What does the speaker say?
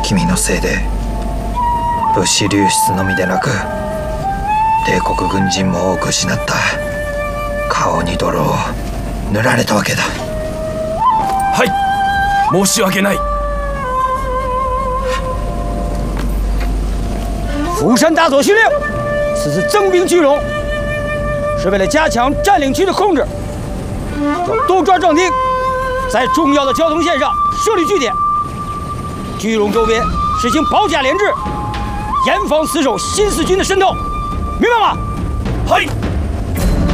君のせいで物資流出のみでなく帝国軍人も多く失った。顔に泥を塗られたわけだ。 はい、申し訳ない。 福山大佐训令，此次征兵聚拢，是为了加强占领区的控制，要多抓壮丁，在重要的交通线上设立据点，聚拢周边实行保甲连治，严防死守新四军的渗透，明白吗？ はい。